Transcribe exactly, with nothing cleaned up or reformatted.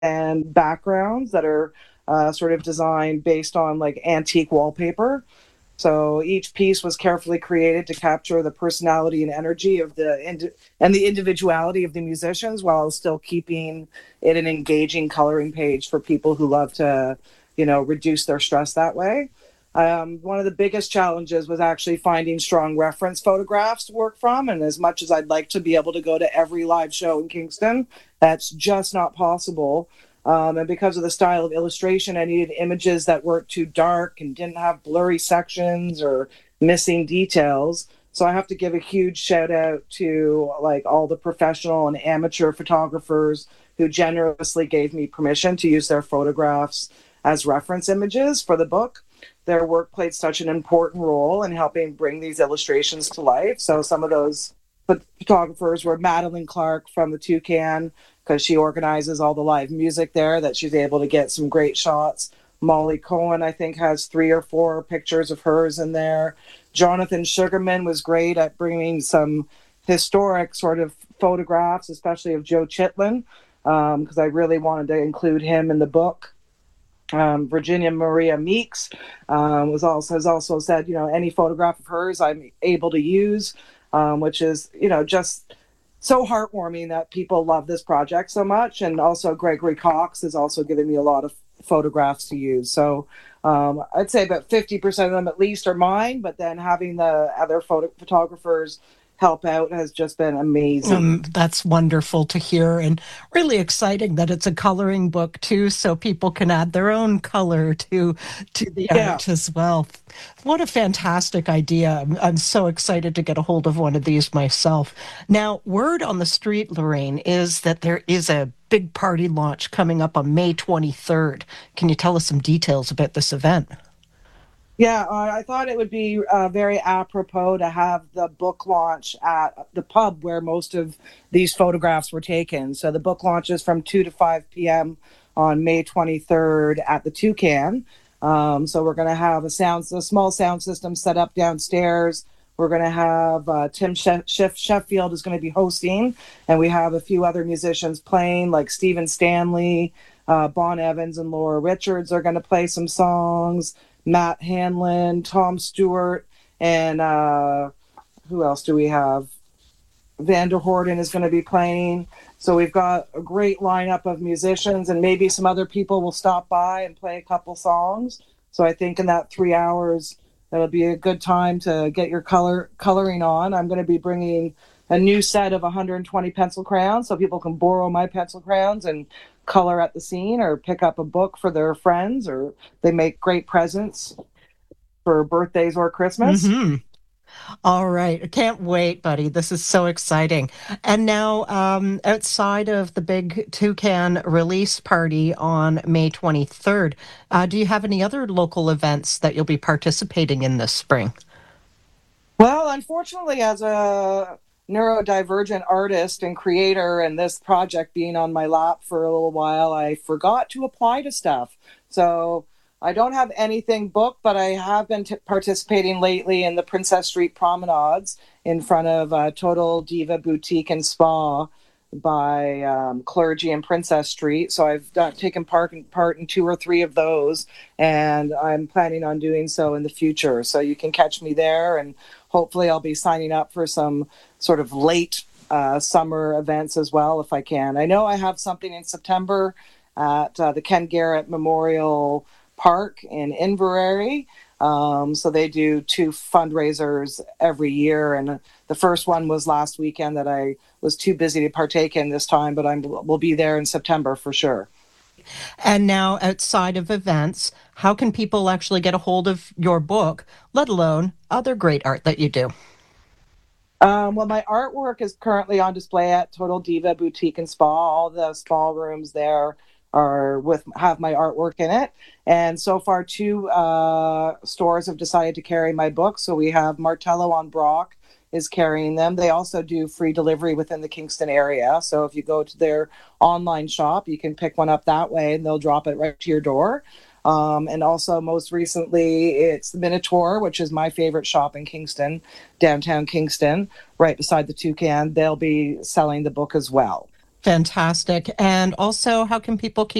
and backgrounds that are uh, sort of designed based on like antique wallpaper. So each piece was carefully created to capture the personality and energy of the indi- and the individuality of the musicians, while still keeping it an engaging coloring page for people who love to, you know, reduce their stress that way. Um, one of the biggest challenges was actually finding strong reference photographs to work from. And as much as I'd like to be able to go to every live show in Kingston, that's just not possible. Um, and because of the style of illustration, I needed images that weren't too dark and didn't have blurry sections or missing details. So I have to give a huge shout out to like all the professional and amateur photographers who generously gave me permission to use their photographs as reference images for the book. Their work played such an important role in helping bring these illustrations to life. So some of those photographers were Madeline Clark from the Toucan, because she organizes all the live music there, that she's able to get some great shots. Molly Cohen, I think, has three or four pictures of hers in there. Jonathan Sugarman was great at bringing some historic sort of photographs, especially of Joe Chitlin, because um, I really wanted to include him in the book. Um, Virginia Maria Meeks um, was also has also said, you know, any photograph of hers I'm able to use, um, which is, you know, just so heartwarming that people love this project so much. And also Gregory Cox has also given me a lot of photographs to use. So um, I'd say about fifty percent of them at least are mine, but then having the other photo- photographers help out has just been amazing. Um, that's wonderful to hear, and really exciting that it's a coloring book too, so people can add their own color to to the Yeah. art as well. What a fantastic idea. I'm, I'm so excited to get a hold of one of these myself. Now, word on the street, Lorraine, is that there is a big party launch coming up on May twenty-third. Can you tell us some details about this event? Yeah, uh, I thought it would be uh, very apropos to have the book launch at the pub where most of these photographs were taken. So the book launches from two to five p m on May twenty-third at the Toucan. Um, so we're going to have a sound, a small sound system set up downstairs. We're going to have uh, Tim Sheff- Sheff- Sheffield is going to be hosting, and we have a few other musicians playing, like Stephen Stanley, uh, Bon Evans, and Laura Richards are going to play some songs. Matt Hanlon, Tom Stewart, and uh, who else do we have? Vander Horden is going to be playing. So we've got a great lineup of musicians, and maybe some other people will stop by and play a couple songs. So I think in that three hours, that'll be a good time to get your color coloring on. I'm going to be bringing a new set of one hundred twenty pencil crayons, so people can borrow my pencil crayons and color at the scene, or pick up a book for their friends, or they make great presents for birthdays or Christmas. Mm-hmm. All right. I can't wait, buddy. This is so exciting. And now, um, outside of the big Toucan release party on May twenty-third, uh, do you have any other local events that you'll be participating in this spring? Well, unfortunately, as a neurodivergent artist and creator, and this project being on my lap for a little while, I forgot to apply to stuff. So I don't have anything booked, but I have been t- participating lately in the Princess Street promenades in front of uh, Total Diva Boutique and Spa by um, Clergy and Princess Street. So I've done, taken part in, part in two or three of those, and I'm planning on doing so in the future. So you can catch me there, and hopefully I'll be signing up for some sort of late uh, summer events as well if I can. I know I have something in September at uh, the Ken Garrett Memorial Park in Inverary. Um, so they do two fundraisers every year, and the first one was last weekend that I was too busy to partake in this time, but I will be there in September for sure. And now, outside of events, how can people actually get a hold of your book, let alone other great art that you do? Um, well, my artwork is currently on display at Total Diva Boutique and Spa. All the spa rooms there are with have my artwork in it, and so far two uh, stores have decided to carry my book. So we have Martello on Brock is carrying them. They also do free delivery within the Kingston area. So if you go to their online shop, you can pick one up that way, and they'll drop it right to your door. Um, and also, most recently, it's the Minotaur, which is my favorite shop in Kingston, downtown Kingston, right beside the Toucan. They'll be selling the book as well. Fantastic. And also, how can people keep